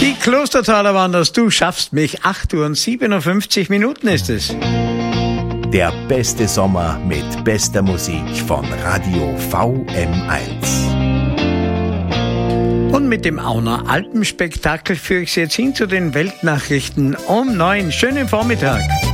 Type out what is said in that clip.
Die Klostertaler Wanderers, du schaffst mich. 8:57 ist es. Der beste Sommer mit bester Musik von Radio VM1. Und mit dem Auner Alpenspektakel führe ich Sie jetzt hin zu den Weltnachrichten um 9. Schönen Vormittag.